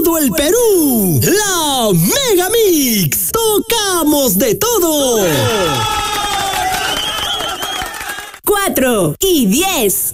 todo el Perú. La Mega Mix. Tocamos de todo. 4 y 10.